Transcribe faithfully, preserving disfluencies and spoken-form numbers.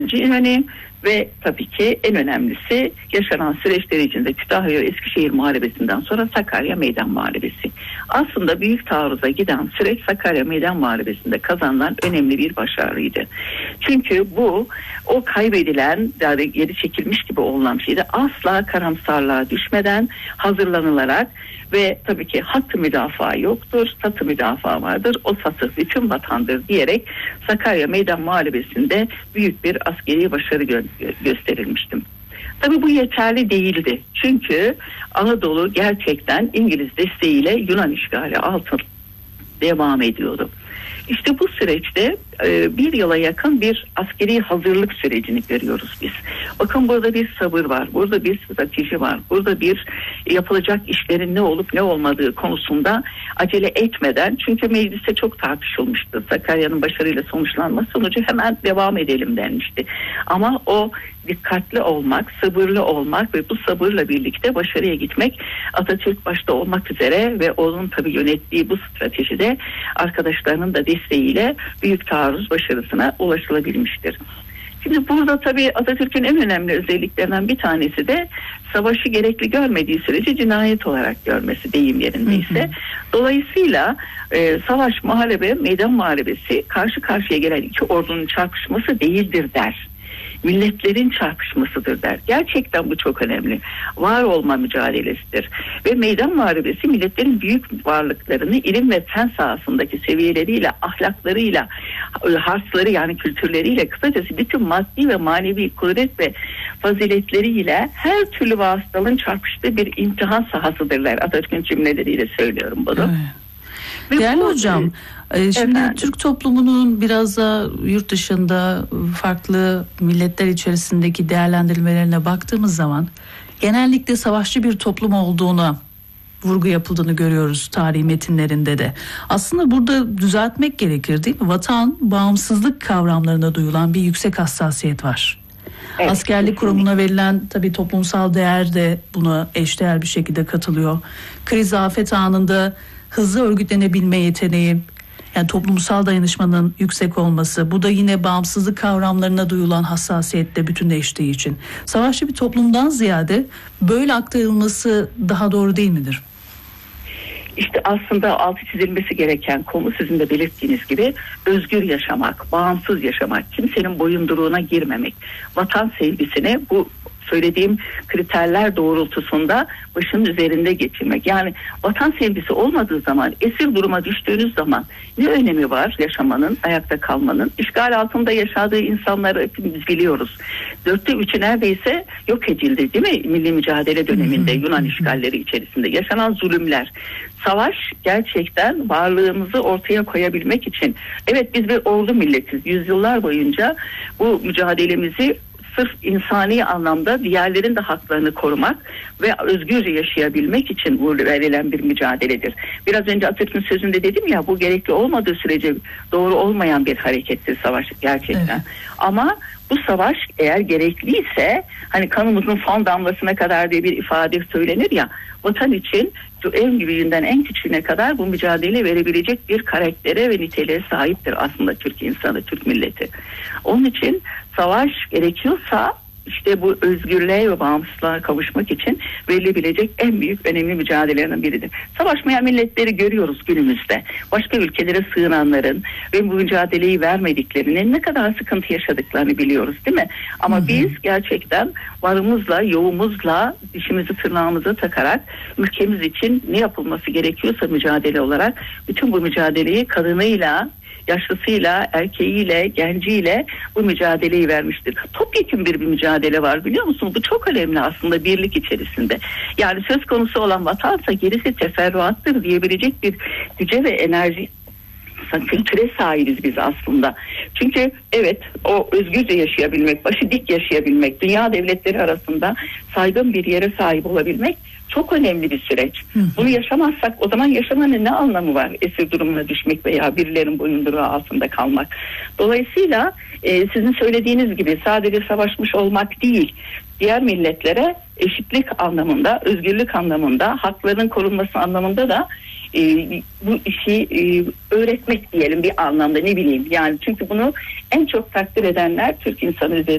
Yani ve tabii ki en önemlisi yaşanan süreçler içinde Kütahya Eskişehir Muharebesi'nden sonra Sakarya Meydan Muharebesi. Aslında büyük taarruza giden süreç Sakarya Meydan Muharebesi'nde kazanılan önemli bir başarıydı. Çünkü bu o kaybedilen, yani geri çekilmiş gibi olunan şeyde asla karamsarlığa düşmeden hazırlanılarak ve tabii ki hattı müdafaa yoktur, satı müdafaa vardır, o satı bütün vatandır diyerek Sakarya Meydan Muharebesi'nde büyük bir askeri başarı gö- gösterilmiştim. Tabii bu yeterli değildi. Çünkü Anadolu gerçekten İngiliz desteğiyle Yunan işgali altında devam ediyordu. İşte bu süreçte e, bir yıla yakın bir askeri hazırlık sürecini görüyoruz biz. Bakın burada bir sabır var, burada bir strateji var, burada bir yapılacak işlerin ne olup ne olmadığı konusunda acele etmeden, çünkü mecliste çok tartışılmıştı. Sakarya'nın başarıyla sonuçlanması sonucu hemen devam edelim denmişti. Ama o dikkatli olmak, sabırlı olmak ve bu sabırla birlikte başarıya gitmek, Atatürk başta olmak üzere ve onun tabii yönettiği bu stratejide arkadaşlarının da desteğiyle büyük taarruz başarısına ulaşılabilmiştir. Şimdi burada tabii Atatürk'ün en önemli özelliklerinden bir tanesi de savaşı gerekli görmediği sürece cinayet olarak görmesi, deyim yerindeyse. Hı hı. Dolayısıyla e, savaş, muharebe, meydan muharebesi karşı karşıya gelen iki ordunun çarpışması değildir der. Milletlerin çarpışmasıdır der. Gerçekten bu çok önemli. Var olma mücadelesidir. Ve meydan muharebesi milletlerin büyük varlıklarını ilim ve fen sahasındaki seviyeleriyle, ahlaklarıyla, harsları yani kültürleriyle, kısacası bütün maddi ve manevi kudret ve faziletleriyle her türlü vasıtalığın çarpıştığı bir imtihan sahasıdırlar. Atatürk'ün cümleleriyle söylüyorum bunu. Evet. Değerli hocam, şimdi efendim, Türk toplumunun biraz da yurt dışında farklı milletler içerisindeki değerlendirmelerine baktığımız zaman genellikle savaşçı bir toplum olduğuna vurgu yapıldığını görüyoruz tarihi metinlerinde de. Aslında burada düzeltmek gerekir değil mi? Vatan, bağımsızlık kavramlarına duyulan bir yüksek hassasiyet var. Evet, askerlik kurumuna verilen tabii toplumsal değer de buna eşdeğer bir şekilde katılıyor. Kriz, afet anında hızlı örgütlenebilme yeteneği, yani toplumsal dayanışmanın yüksek olması, bu da yine bağımsızlık kavramlarına duyulan hassasiyetle bütünleştiği için savaşçı bir toplumdan ziyade böyle aktarılması daha doğru değil midir? İşte aslında altı çizilmesi gereken konu sizin de belirttiğiniz gibi özgür yaşamak, bağımsız yaşamak, kimsenin boyunduruğuna girmemek, vatan sevgisine bu söylediğim kriterler doğrultusunda başının üzerinde geçirmek. Yani vatan sevgisi olmadığı zaman, esir duruma düştüğünüz zaman ne önemi var yaşamanın, ayakta kalmanın? İşgal altında yaşadığı insanları hepimiz biliyoruz. Dörtte üçü neredeyse yok edildi değil mi? Milli mücadele döneminde Yunan işgalleri içerisinde yaşanan zulümler. Savaş gerçekten varlığımızı ortaya koyabilmek için. Evet, biz bir ordu milletiz. Yüzyıllar boyunca bu mücadelemizi sırf insani anlamda diğerlerin de haklarını korumak ve özgürce yaşayabilmek için verilen bir mücadeledir. Biraz önce Atatürk'ün sözünde dedim ya, bu gerekli olmadığı sürece doğru olmayan bir harekettir savaş gerçekten. Evet. Ama bu savaş eğer gerekliyse, hani kanımızın son damlasına kadar diye bir ifade söylenir ya, vatan için en büyüğünden en küçüğüne kadar bu mücadele verebilecek bir karaktere ve niteliğe sahiptir aslında Türk insanı, Türk milleti. Onun için savaş gerekiyorsa işte bu özgürlüğe ve bağımsızlığa kavuşmak için verilebilecek en büyük önemli mücadelelerden biridir. Savaşmayan milletleri görüyoruz günümüzde. Başka ülkelere sığınanların ve bu mücadeleyi vermediklerinin ne kadar sıkıntı yaşadıklarını biliyoruz değil mi? Ama hı hı. biz gerçekten varımızla, yoğumuzla, dişimizi tırnağımıza takarak ülkemiz için ne yapılması gerekiyorsa mücadele olarak bütün bu mücadeleyi kadınıyla, yaşlısıyla, erkeğiyle, genciyle bu mücadeleyi vermiştir. Topyekun bir, bir mücadele var, biliyor musunuz? Bu çok önemli aslında birlik içerisinde. Yani söz konusu olan vatansa gerisi teferruattır diyebilecek bir güce ve enerji, kültüre sahibiz biz aslında. Çünkü evet, o özgürce yaşayabilmek, başı dik yaşayabilmek, dünya devletleri arasında saygın bir yere sahip olabilmek çok önemli bir süreç. Hı hı. Bunu yaşamazsak o zaman yaşamanın ne anlamı var? Esir durumuna düşmek veya birilerinin boyunduruğu altında kalmak. Dolayısıyla e, sizin söylediğiniz gibi sadece savaşmış olmak değil, diğer milletlere eşitlik anlamında, özgürlük anlamında, hakların korunması anlamında da e, bu işi e, öğretmek diyelim bir anlamda, ne bileyim. Yani çünkü bunu en çok takdir edenler Türk insanı üzerinde.